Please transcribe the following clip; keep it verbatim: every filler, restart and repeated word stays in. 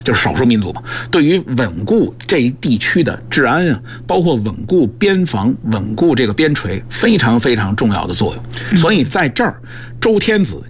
就是少数民族嘛，对于稳固这一地区的治安啊，包括稳固边防、稳固这个边陲，非常非常重要的作用。所以在这儿，周天子